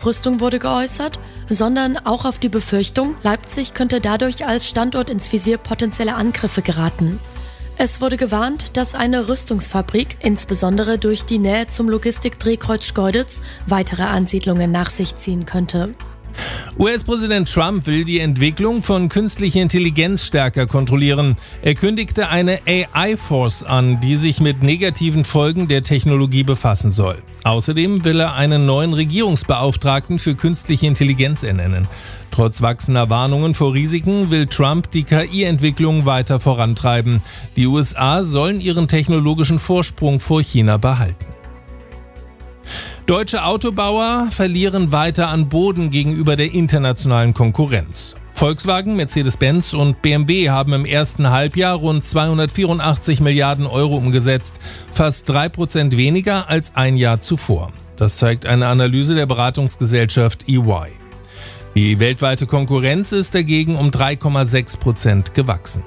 Aufrüstung wurde geäußert, sondern auch auf die Befürchtung, Leipzig könnte dadurch als Standort ins Visier potenzieller Angriffe geraten. Es wurde gewarnt, dass eine Rüstungsfabrik, insbesondere durch die Nähe zum Logistikdrehkreuz Schkeuditz, weitere Ansiedlungen nach sich ziehen könnte. US-Präsident Trump will die Entwicklung von künstlicher Intelligenz stärker kontrollieren. Er kündigte eine AI-Force an, die sich mit negativen Folgen der Technologie befassen soll. Außerdem will er einen neuen Regierungsbeauftragten für künstliche Intelligenz ernennen. Trotz wachsender Warnungen vor Risiken will Trump die KI-Entwicklung weiter vorantreiben. Die USA sollen ihren technologischen Vorsprung vor China behalten. Deutsche Autobauer verlieren weiter an Boden gegenüber der internationalen Konkurrenz. Volkswagen, Mercedes-Benz und BMW haben im ersten Halbjahr rund 284 Milliarden Euro umgesetzt, fast 3% weniger als ein Jahr zuvor. Das zeigt eine Analyse der Beratungsgesellschaft EY. Die weltweite Konkurrenz ist dagegen um 3,6% gewachsen.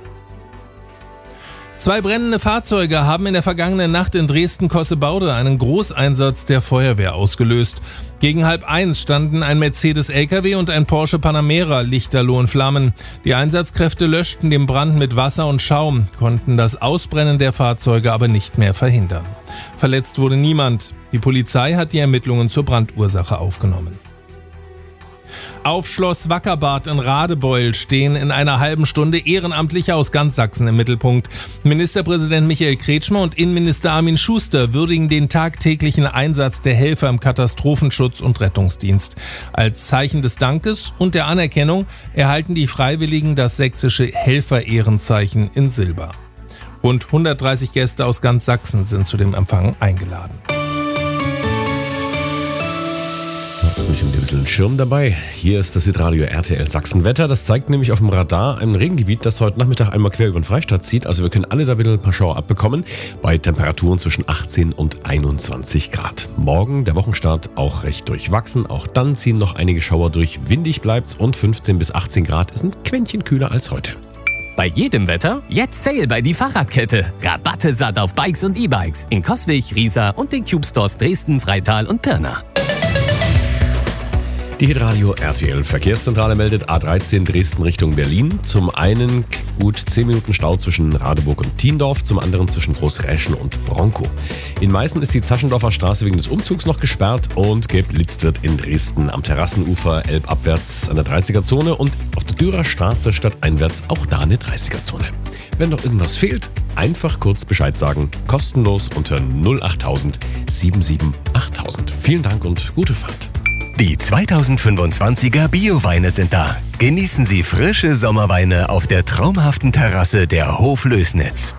2 brennende Fahrzeuge haben in der vergangenen Nacht in Dresden-Cossebaude einen Großeinsatz der Feuerwehr ausgelöst. Gegen 12:30 standen ein Mercedes-LKW und ein Porsche Panamera lichterloh in Flammen. Die Einsatzkräfte löschten den Brand mit Wasser und Schaum, konnten das Ausbrennen der Fahrzeuge aber nicht mehr verhindern. Verletzt wurde niemand. Die Polizei hat die Ermittlungen zur Brandursache aufgenommen. Auf Schloss Wackerbad in Radebeul stehen in einer halben Stunde Ehrenamtliche aus ganz Sachsen im Mittelpunkt. Ministerpräsident Michael Kretschmer und Innenminister Armin Schuster würdigen den tagtäglichen Einsatz der Helfer im Katastrophenschutz und Rettungsdienst. Als Zeichen des Dankes und der Anerkennung erhalten die Freiwilligen das sächsische Helfer-Ehrenzeichen in Silber. Rund 130 Gäste aus ganz Sachsen sind zu dem Empfang eingeladen. Ich habe ein bisschen Schirm dabei. Hier ist das Hitradio RTL Sachsen-Wetter. Das zeigt nämlich auf dem Radar ein Regengebiet, das heute Nachmittag einmal quer über den Freistaat zieht. Also wir können alle da wieder ein paar Schauer abbekommen bei Temperaturen zwischen 18 und 21 Grad. Morgen, der Wochenstart, auch recht durchwachsen. Auch dann ziehen noch einige Schauer durch. Windig bleibt's und 15 bis 18 Grad ist ein Quäntchen kühler als heute. Bei jedem Wetter jetzt Sale bei die Fahrradkette. Rabatte satt auf Bikes und E-Bikes in Coswig, Riesa und den Cube Stores Dresden, Freital und Pirna. Die Hitradio RTL Verkehrszentrale meldet A13 Dresden Richtung Berlin. Zum einen gut 10 Minuten Stau zwischen Radeburg und Thiendorf, zum anderen zwischen Großräschen und Bronkow. In Meißen ist die Zaschendorfer Straße wegen des Umzugs noch gesperrt und geblitzt wird in Dresden am Terrassenufer elbabwärts an der 30er-Zone und auf der Dürer Straße stadteinwärts auch da eine 30er-Zone. Wenn noch irgendwas fehlt, einfach kurz Bescheid sagen. Kostenlos unter 08000 77 8000. Vielen Dank und gute Fahrt. Die 2025er Bio-Weine sind da. Genießen Sie frische Sommerweine auf der traumhaften Terrasse der Hoflößnitz.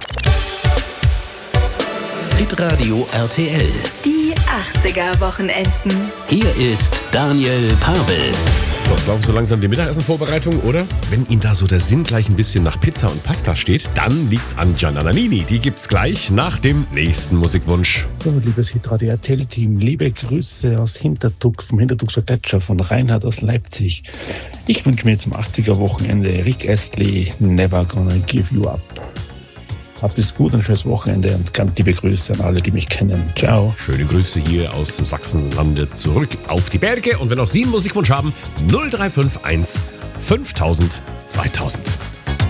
Hitradio RTL. Die 80er-Wochenenden. Hier ist Daniel Pavel. So, es laufen so langsam die Mittagessenvorbereitungen, oder? Wenn Ihnen da so der Sinn gleich ein bisschen nach Pizza und Pasta steht, dann liegt's an Gianna Nannini. Die gibt's gleich nach dem nächsten Musikwunsch. So, liebes Hitradio RTL-Team, liebe Grüße aus Hintertux, vom Hintertuxer Gletscher, von Reinhard aus Leipzig. Ich wünsche mir zum 80er-Wochenende Rick Astley, Never Gonna Give You Up. Habt es gut, ein schönes Wochenende und ganz liebe Grüße an alle, die mich kennen. Ciao. Schöne Grüße hier aus dem Sachsenlande zurück auf die Berge. Und wenn auch Sie einen Musikwunsch haben, 0351 5000 2000.